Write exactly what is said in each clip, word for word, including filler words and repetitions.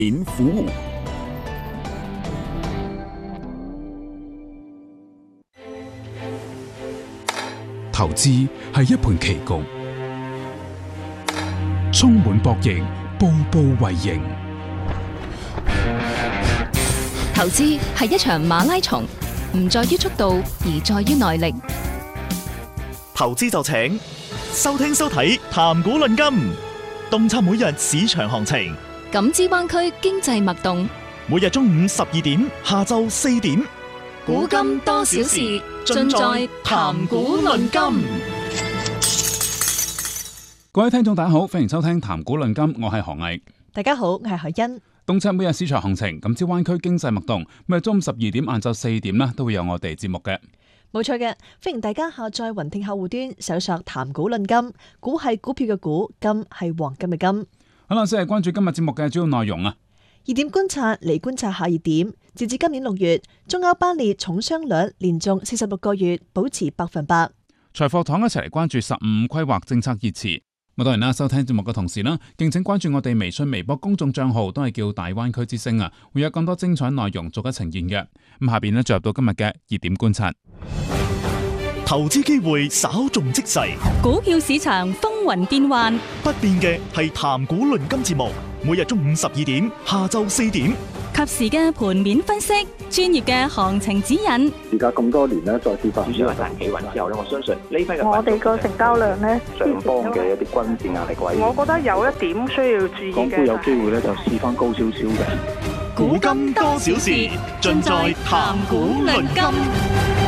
點服務。投資係一盤棋局，充滿博弈，步步為營。 投資係一場馬拉松，唔在於速度，而在於耐力。 投資就請收聽收睇談股論金，洞察每日市場行情， 感知灣區經濟脈動。 每日中午十二點，下晝四點， 古今多少事，盡在談股論金。 各位聽眾大家好，歡迎收聽談股論金，我係何毅。 大家好，我係海欣。 洞察每日市場行情，感知灣區經濟脈動。每日中午十二點、晏晝四點呢，都會有我哋節目嘅。 冇錯嘅，歡迎大家下載雲聽客戶端，搜索談股論金。股係股票嘅股，金係黃金嘅金。 好啦，先係關注今日節目嘅主要內容啊。 熱點觀察嚟觀察下熱點。截至今年六月，中歐班列重傷率連續四十六個月保持百分百。 財貨堂一齊嚟關注十五規劃政策熱詞。咁當然啦，收聽節目嘅同時啦，敬請關注我哋微信、微博公眾賬號，都係叫大灣區之聲啊，會有更多精彩內容逐一呈現嘅。咁下邊呢，進入到今日嘅熱點觀察。 投資機會稍縱即逝， 股票市場風雲變幻， 不變嘅係談股論金節目，每日中午十二點，下晝四點， 及時嘅盤面分析，專業嘅行情指引。 而家咁多年咧，再次發主要係大企穩之後咧，我相信呢批嘅我哋個成交量咧， 上方嘅一啲均線壓力位， 我覺得有一點需要注意嘅。 港股有機會咧就試翻高少少嘅。 古今多少事，盡在談股論金。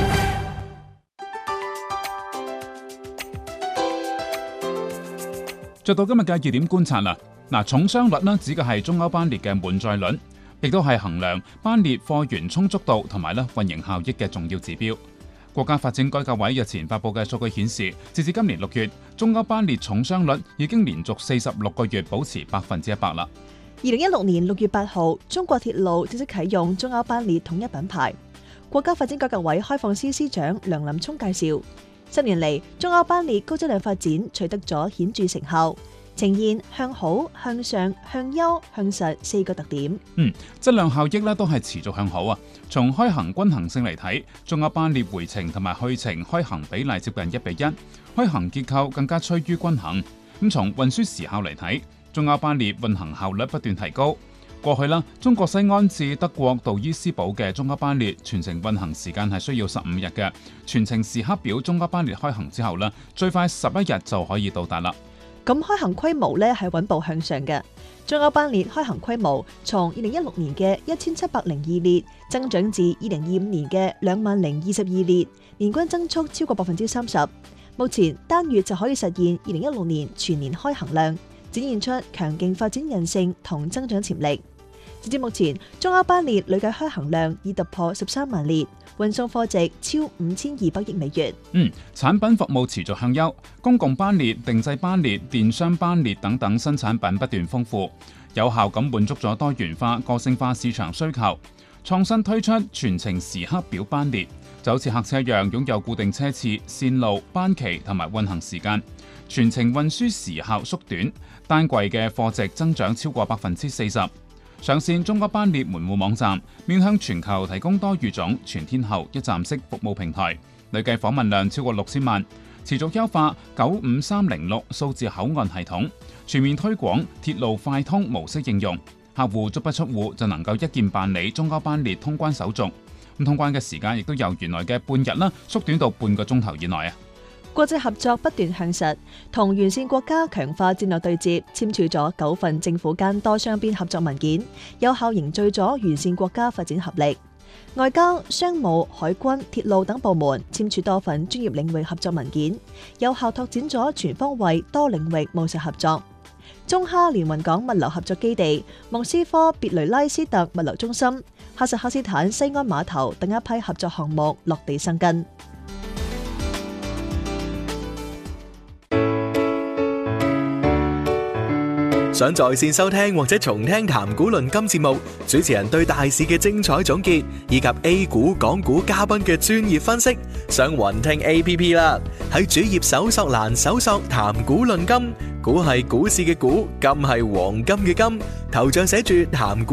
再到今日嘅熱點觀察啦，嗱，重傷率呢指嘅係中歐班列嘅滿載率，亦都係衡量班列貨源充足度同埋咧運營效益嘅重要指標。國家發展改革委日前發佈嘅數據顯示，截至今年六月，中歐班列重傷率已經連續四十六個月保持百分之一百啦。 二零一六年六月八號，中國鐵路正式啟用中歐班列統一品牌。國家發展改革委開放司司長梁林聰介紹，十年嚟，中歐班列高質量發展取得咗顯著成效，呈現向好、向上、向優、向實四個特點。 嗯，質量效益咧都係持續向好啊。從開行均衡性嚟睇，中歐班列回程同埋去程開行比例接近一比一，開行結構更加趨於均衡。咁從運輸時效嚟睇，中歐班列運行效率不斷提高。過去啦，中國西安至德國杜伊斯堡嘅中歐班列全程運行時間係需要十五日嘅，全程時刻表中歐班列開行之後咧，最快十一日就可以到達啦。 咁開行規模咧係穩步向上嘅，中歐班列開行規模從二零一六年嘅一千七百零二列增長至二零二五年嘅兩萬零二十二列，年均增速超過百分之三十。目前單月就可以實現二零一六年全年開行量，展現出強勁發展韌性同增長潛力。截至目前，中歐班列累計開行量已突破十三萬列，運送貨值超五千二百億美元。 嗯，產品服務持續向優，公共班列、定制班列、電商班列等等新產品不斷豐富，有效咁滿足咗多元化、個性化市場需求。創新推出全程時刻表班列，就好似客車一樣，擁有固定車次、線路、班期同埋運行時間，全程運輸時效縮短，單櫃嘅貨值增長超過百分之四十。上線中歐班列門戶網站，面向全球提供多語種、全天候一站式服務平台，累計訪問量超過六千萬。持續優化九五三零六數字口岸系統，全面推廣鐵路快通模式應用，客戶足不出戶就能夠一鍵辦理中歐班列通關手續。咁通關嘅時間亦都由原來嘅半日啦，縮短到半個鐘頭以內啊！ 國際合作不斷向實，同沿線國家強化戰略對接，簽署咗九份政府間多雙邊合作文件，有效凝聚咗沿線國家發展合力。外交、商務、海軍、鐵路等部門簽署多份專業領域合作文件，有效拓展咗全方位多領域務實合作。中哈連雲港物流合作基地、莫斯科別雷拉斯特物流中心、哈薩克斯坦西安碼頭等一批合作項目落地生根。 想在線收聽或者重聽談股論金節目，主持人對大市嘅精彩總結，以及 A 股、港股嘉賓嘅專業分析，上雲聽 A P P 啦。喺主頁搜索欄搜索談股論金，股係股市嘅股，金係黃金嘅金，頭像寫住談股。